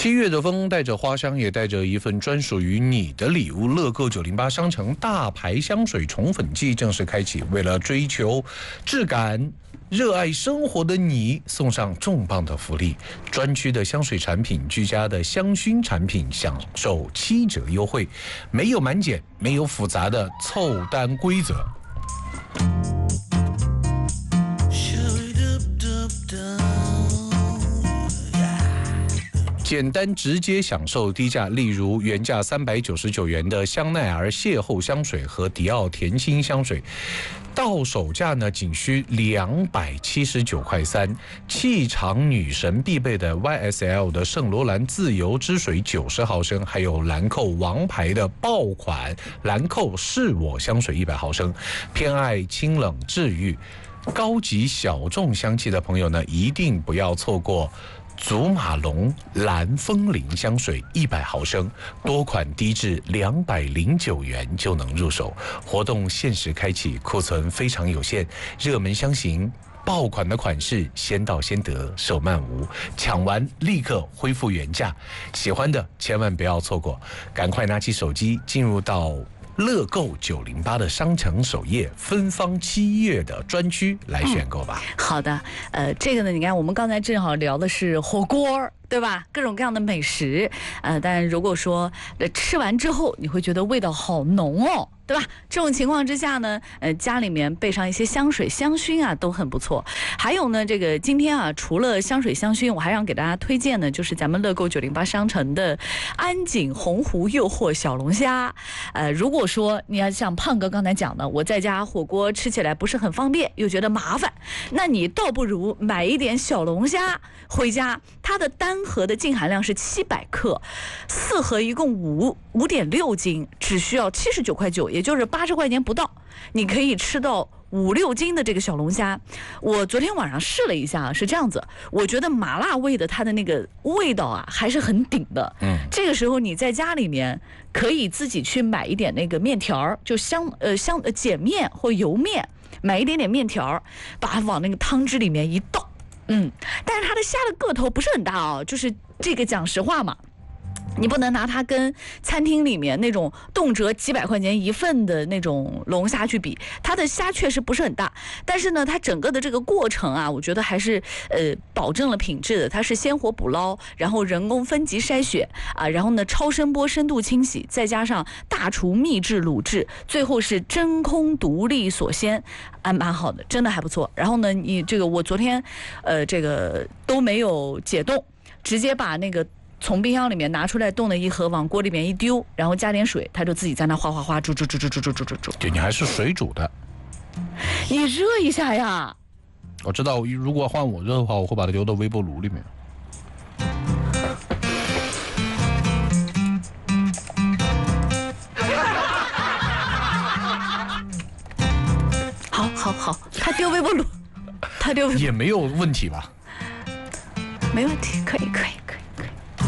7月的风带着花香，也带着一份专属于你的礼物。乐购908商城大牌香水宠粉季正式开启，为了追求质感、热爱生活的你，送上重磅的福利：专区的香水产品、居家的香薰产品享受7折优惠，没有满减，没有复杂的凑单规则。简单直接享受低价，例如原价399元的香奈儿邂逅香水和迪奥甜心香水，到手价呢仅需279.3块。气场女神必备的 YSL 的圣罗兰自由之水90毫升，还有兰蔻王牌的爆款兰蔻是我香水100毫升。偏爱清冷治愈、高级小众香气的朋友呢，一定不要错过祖马龙蓝风铃香水100毫升，多款低至209元就能入手。活动限时开启，库存非常有限，热门香型爆款的款式先到先得，手慢无，抢完立刻恢复原价。喜欢的千万不要错过，赶快拿起手机进入到乐购908的商城首页芬芳7月的专区来选购吧。 好的，这个呢，你看我们刚才正好聊的是火锅，对吧？各种各样的美食，但如果说吃完之后你会觉得味道好浓哦，对吧？这种情况之下呢，家里面备上一些香水、香薰啊，都很不错。还有呢，这个今天啊，除了香水、香薰，我还想给大家推荐的，就是咱们乐购908商城的安井洪湖诱惑小龙虾。如果说你要像胖哥刚才讲的，我在家火锅吃起来不是很方便，又觉得麻烦，那你倒不如买一点小龙虾回家。它的单盒的净含量是700克，4盒一共5.6斤，只需要79.9块，也就是80块钱不到，你可以吃到5-6斤的这个小龙虾。我昨天晚上试了一下，是这样子，我觉得麻辣味的它的那个味道啊还是很顶的。这个时候你在家里面可以自己去买一点那个面条，就碱面或油面，买一点点面条，把它往那个汤汁里面一倒。但是它的虾的个头不是很大哦，就是这个讲实话嘛。你不能拿它跟餐厅里面那种动辄几百块钱一份的那种龙虾去比，它的虾确实不是很大，但是呢，它整个的这个过程啊，我觉得还是保证了品质的。它是鲜活捕捞，然后人工分级筛选啊，然后呢超声波深度清洗，再加上大厨秘制卤制，最后是真空独立锁鲜，蛮好的，真的还不错。然后呢，你这个我昨天这个都没有解冻，直接把那个从冰箱里面拿出来冻的一盒往锅里面一丢，然后加点水，它就自己在那哗哗哗煮。 对，你还是水煮的， 你热一下呀。 我知道，如果换我热的话，我会把它丢到微波炉里面。 好，他丢微波炉，他丢微波炉也没有问题吧？ 没问题，可以。